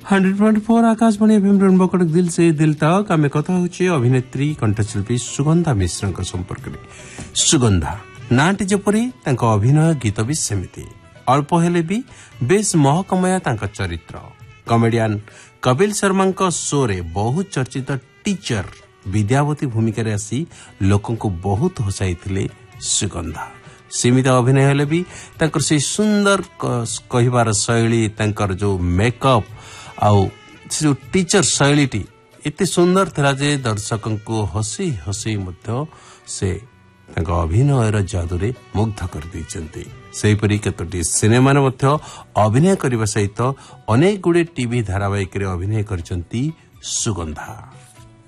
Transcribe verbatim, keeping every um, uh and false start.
Hundred point four Akashvani FM rainbow Cuttack दिल से दिल तक आम कथा होचे अभिनेत्री कंठशिल्पी सुगंधा मिश्र संपर्क में। सुगंधा नाटी जपरी अभिनय गीत भी सेमिति अल्प हेले भी बेस महकमया चरित्र। कमेडियन कपिल शर्मा शो रे बहुत चर्चित टीचर विद्यावती भूमिका आसी लोकं को बहुत हसाई सुगंधा। सीमित अभिनय हेले भी तांकर से सुंदर कहिबार शैली तांकर जो मेकअप आउ जो टीचर शैलीटी एते सुंदर थिला जे दर्शकों को हसी हसी मध्य से तांका अभिनयर जादुरे मुग्ध कर दैछन्ती। सेहीपरि केतोटी सिनेमा मध्य अभिनय करने सहित अनेक गुड़े टीवी धारावाहिक अभिनय करछन्ती सुगंधा।